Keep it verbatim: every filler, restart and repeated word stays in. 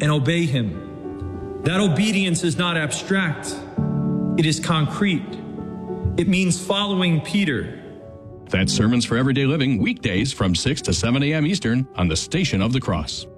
and obey him. That obedience is not abstract. It is concrete. It means following Peter. That's Sermons for Everyday Living, weekdays from six to seven a.m. Eastern on the Station of the Cross.